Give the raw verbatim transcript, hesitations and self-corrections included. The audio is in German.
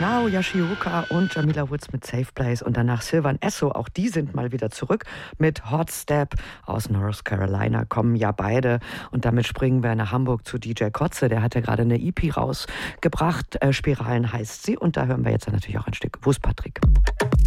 Now, Yoshioka und Jamila Woods mit Safe Place und danach Sylvan Esso. Auch die sind mal wieder zurück mit Hot Step aus North Carolina. Kommen ja beide und damit springen wir nach Hamburg zu D J Kotze. Der hat ja gerade eine E P rausgebracht. Äh, Spiralen heißt sie und da hören wir jetzt natürlich auch ein Stück. Wo ist Patrick?